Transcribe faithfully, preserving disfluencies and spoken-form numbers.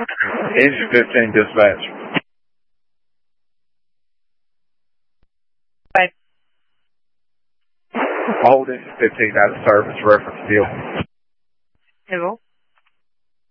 Engine fifteen dispatch. Right. Hold engine fifteen out of service, reference deal. Hello.